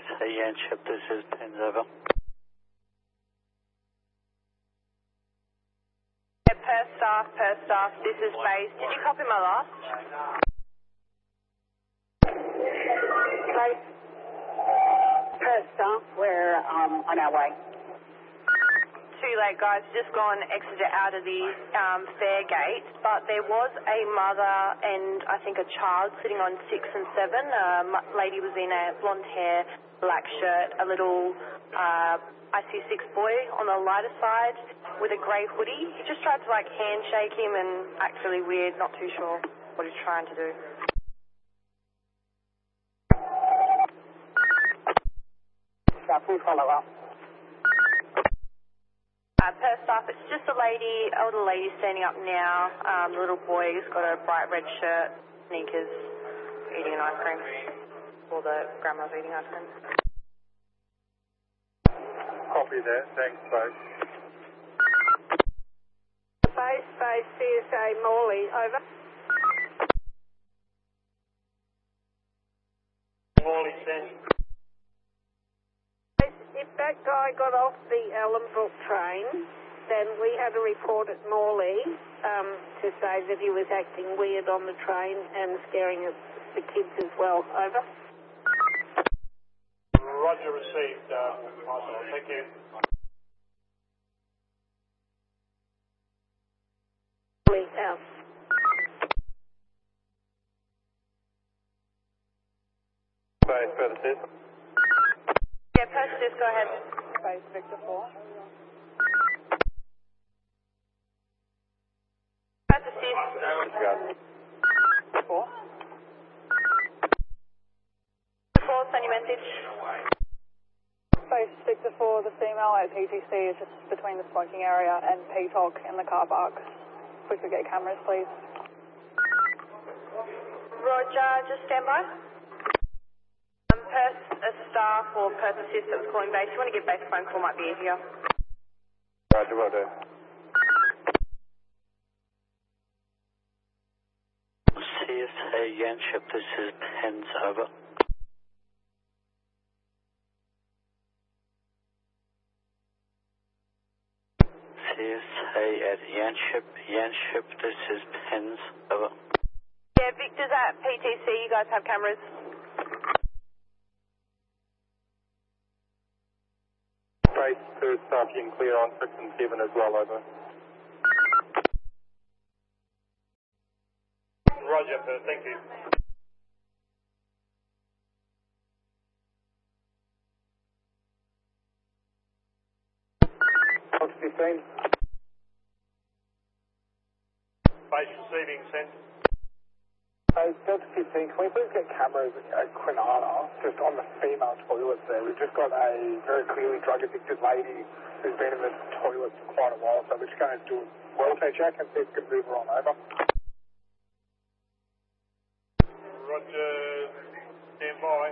Yanship, this is Pens over. Per staff, this is base. Did you copy my last? Base. Per staff, we're on our way. Too late, guys. Just gone Exeter out of the fair gate, but there was a mother and I think a child sitting on 6 and 7. Lady was in a blonde hair, black shirt, a little IC6 boy on the lighter side with a grey hoodie. He just tried to handshake him and act really weird, not too sure what he's trying to do. Please follow up. Per staff, it's just a lady, older lady standing up now. The little boy's got a bright red shirt, sneakers, eating an ice cream. Or the grandma's eating ice cream. Copy that, thanks folks. Base, CSA Morley, over. Morley sent. If that guy got off the Ellenbrook train, then we had a report at Morley to say that he was acting weird on the train and scaring the kids as well. Over. Roger, received. Thank you. Morley out. Base, further assist. Yeah, post this, go ahead. Base Victor 4. Post assist. 4. 4, send your message. Base Victor 4, the female at PTC is just between the smoking area and Peacock in the car park. If we could get cameras, please. Roger, just stand by. A staff or Perth assist that was calling base. You want to give base a phone call, might be easier. Roger, will do. CSA Yanship, this is Pens over. CSA at Yanship, this is Pens over. Yeah, Victor's at PTC. You guys have cameras? Base, third staff, you can clear on 6 and 7 as well, over. Roger, thank you. Box 15. Base receiving, sent. Delta 15, can we please get cameras at Quinana, just on the female toilets there? We've just got a very clearly drug-addicted lady who's been in the toilet for quite a while, so we're just going to do a welfare check and see if we can move her on over. Roger, stand by.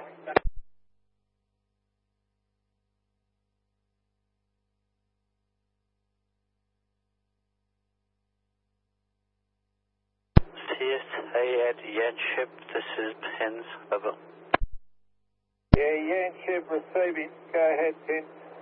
CSA at Yanship, this is Pens over. Yeah, Yanship receiving. Go ahead, Pen.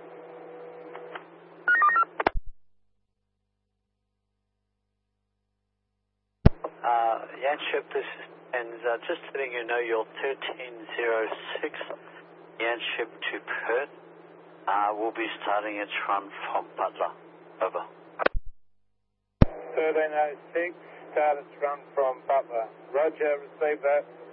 Yanship, this is Pens. Just letting you know you're 1306 Yanship to Perth. We'll be starting its run from Butler. Over. 1306, start its run from Butler. Roger, receive that.